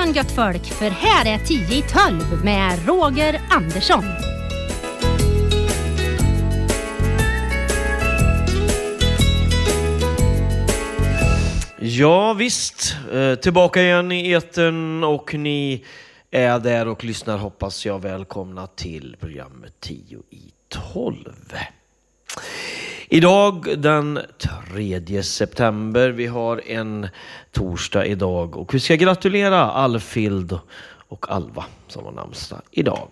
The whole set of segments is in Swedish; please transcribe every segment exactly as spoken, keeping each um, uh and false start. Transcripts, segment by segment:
välkommen gött folk, för här är tio i tolv med Roger Andersson. Ja visst, tillbaka igen i etern och ni är där och lyssnar, hoppas jag. Välkomna till programmet tio i tolv. Idag den tredje september, vi har en torsdag idag och vi ska gratulera Alfhild och Alva som har namnsdag idag.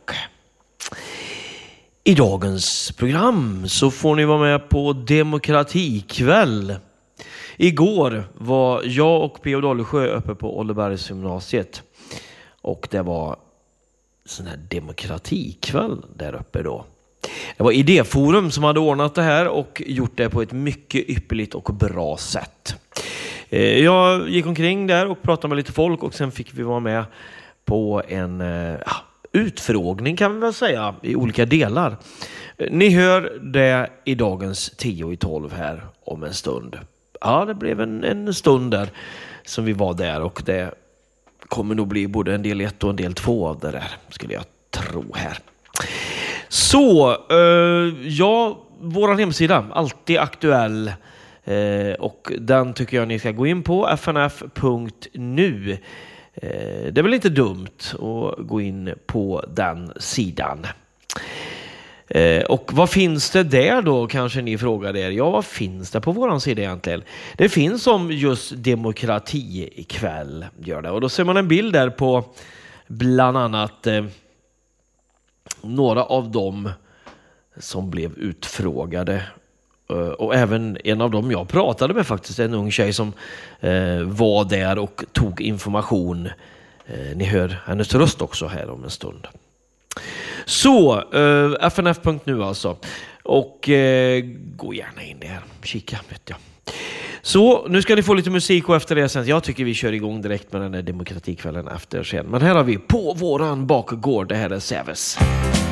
I dagens program så får ni vara med på demokratikväll. Igår var jag och P O Dalesjö uppe på Ollebergsgymnasiet och det var sån här demokratikväll där uppe då. Det var Idéforum som hade ordnat det här och gjort det på ett mycket ypperligt och bra sätt. Jag gick omkring där och pratade med lite folk och sen fick vi vara med på en ja, utfrågning kan vi väl säga i olika delar. Ni hör det i dagens tio i tolv här om en stund. Ja, det blev en, en stund där som vi var där och det kommer nog bli både en del ett och en del två av det där, skulle jag tro här. Så, eh, ja, våran hemsida, alltid aktuell eh, och den tycker jag ni ska gå in på, f n f punkt nu. Eh, det är väl inte dumt att gå in på den sidan. Eh, och vad finns det där då, kanske ni frågar er? Ja, vad finns det på våran sida egentligen? Det finns om just demokrati ikväll, gör det. Och då ser man en bild där på bland annat eh, några av dem som blev utfrågade. Uh, och även en av dem jag pratade med faktiskt, en ung tjej som uh, var där och tog information. Uh, ni hör hennes röst också här om en stund. Så, uh, f n f punkt nu alltså. Och uh, gå gärna in där, kika vet jag. Så, nu ska ni få lite musik och efter det sen. Jag tycker vi kör igång direkt med den här demokratikvällen efter sen. Men här har vi på våran bakgård, det här är Säves.